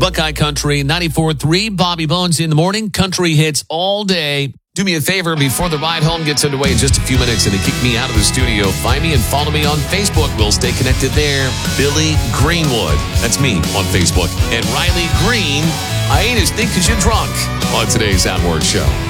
Buckeye Country, 94.3, Bobby Bones in the morning. Country hits all day. Do me a favor before the ride home gets underway in just a few minutes and they kick me out of the studio. Find me and follow me on Facebook. We'll stay connected there. Billy Greenwood. That's me on Facebook. And Riley Green. I ain't as thick as you're drunk on today's Outward Show.